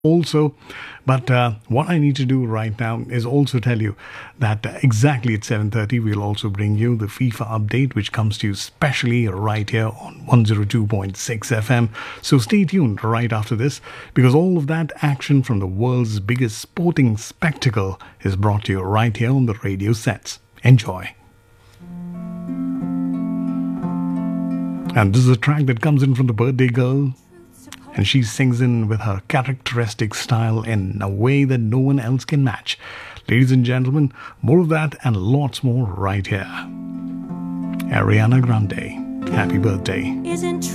also. But what I need to do right now is also tell you that exactly at 7:30 we'll also bring you the FIFA update, which comes to you specially right here on 102.6 FM. So stay tuned right after this, because all of that action from the world's biggest sporting spectacle is brought to you right here on the radio sets. Enjoy. And this is a track that comes in from the birthday girl, and she sings in with her characteristic style in a way that no one else can match. Ladies and gentlemen, more of that and lots more right here. Ariana Grande, happy birthday.